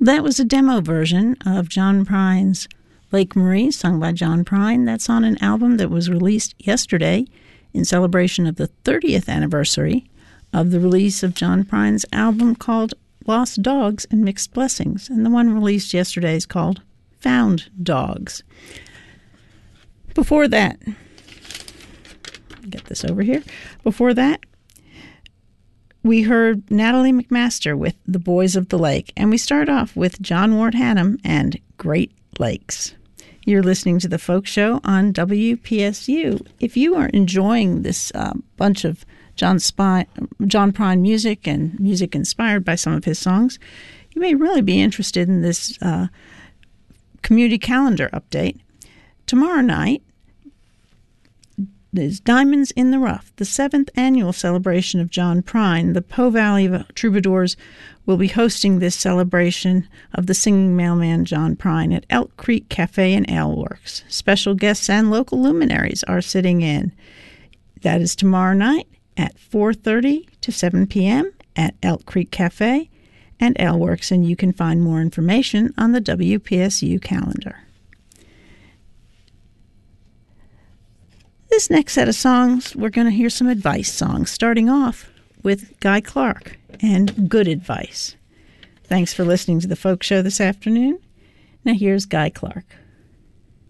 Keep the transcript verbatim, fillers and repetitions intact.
That was a demo version of John Prine's Lake Marie, sung by John Prine. That's on an album that was released yesterday in celebration of the thirtieth anniversary of the release of John Prine's album called Lost Dogs and Mixed Blessings. And the one released yesterday is called Found Dogs. Before that, get this over here. Before that, we heard Natalie McMaster with The Boys of the Lake, and we start off with John Ward Hannum and Great Lakes. You're listening to The Folk Show on W P S U. If you are enjoying this uh, bunch of John, Spy, John Prine music and music inspired by some of his songs, you may really be interested in this uh, community calendar update. Tomorrow night is Diamonds in the Rough, the seventh annual celebration of John Prine. The Po Valley Troubadours will be hosting this celebration of the singing mailman John Prine at Elk Creek Cafe and Ale Works. Special guests and local luminaries are sitting in. That is tomorrow night at four thirty to seven p.m. at Elk Creek Cafe and Ale Works, and you can find more information on the W P S U calendar. This next set of songs, we're going to hear some advice songs, starting off with Guy Clark and Good Advice. Thanks for listening to The Folk Show this afternoon. Now here's Guy Clark.